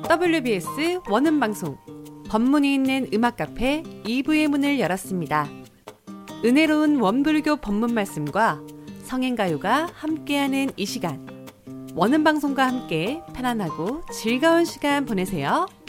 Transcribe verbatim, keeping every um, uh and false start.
더블유비에스 원음방송 법문이 있는 음악 카페 이 부의 문을 열었습니다. 은혜로운 원불교 법문 말씀과 성행가요가 함께하는 이 시간, 원음방송과 함께 편안하고 즐거운 시간 보내세요.